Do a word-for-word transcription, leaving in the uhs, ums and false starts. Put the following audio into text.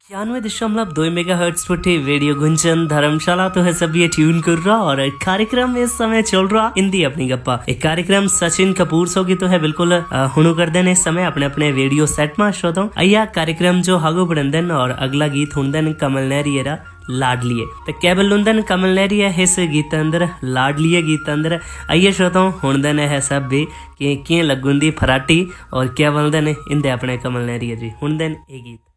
छियानवे दशमलव दो मेगा हर्ट्ज पर रेडियो गुंजन धर्मशाला तो है सभी ट्यून कर रहा और कार्यक्रम इस समय चल रहा हिंदी अपनी गप्पा। एक कार्यक्रम सचिन कपूर सो की तो है बिल्कुल हुनु कर देने इस समय अपने अपने रेडियो सेट में श्रोताओं अया कार्यक्रम जो हागो बढ़न और अगला गीत हुंदन कमल नेहरियरा लाडलिए तो केबल लुंदन कमल नेहरिया इस गीत अंदर लाडलिए गीत अंदर आइए श्रोताओं हुंदन है सब भी कि किए लगुंदी फराटी और क्या बोलते ने इंदे अपने कमल नेहरिया जी हुंदन ये गीत।